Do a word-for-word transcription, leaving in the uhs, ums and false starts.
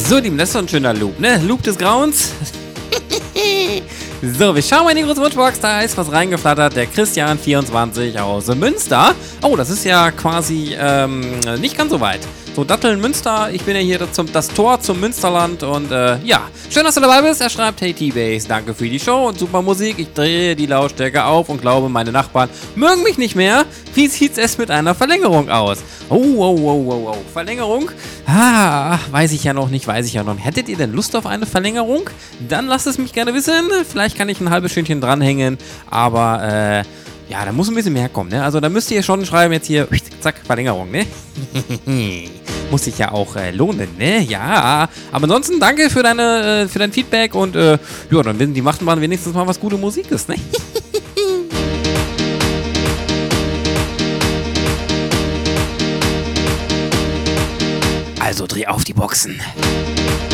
So, Lieben, das ist doch ein schöner Loop, ne? Loop des Grauens. So, wir schauen mal in die große Wunschbox. Da ist was reingeflattert. Der Christian vierundzwanzig aus Münster. Oh, das ist ja quasi ähm, nicht ganz so weit. So, Datteln, Münster. Ich bin ja hier zum, das Tor zum Münsterland. Und äh, ja, schön, dass du dabei bist. Er schreibt, hey T-Base, danke für die Show und super Musik. Ich drehe die Lautstärke auf und glaube, meine Nachbarn mögen mich nicht mehr. Wie sieht's es mit einer Verlängerung aus? Oh, oh, oh, oh, oh. Verlängerung? Ah, weiß ich ja noch nicht, weiß ich ja noch nicht. Hättet ihr denn Lust auf eine Verlängerung? Dann lasst es mich gerne wissen. Vielleicht kann ich ein halbes Stündchen dranhängen. Aber, äh, ja, da muss ein bisschen mehr kommen, ne? Also da müsst ihr schon schreiben jetzt hier, zack, Verlängerung, ne? Muss sich ja auch äh, lohnen, ne? Ja. Aber ansonsten danke für deine, äh, für dein Feedback und, äh, ja, dann wissen die Machten wenigstens mal, was gute Musik ist, ne? Also dreh auf die Boxen.